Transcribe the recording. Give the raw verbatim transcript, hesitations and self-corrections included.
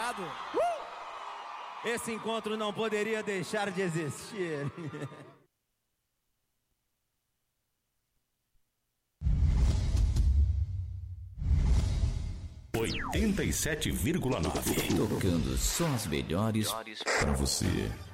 Obrigado. Uh! Esse encontro não poderia deixar de existir. oitenta e sete vírgula nove. Tocando só as melhores pra você.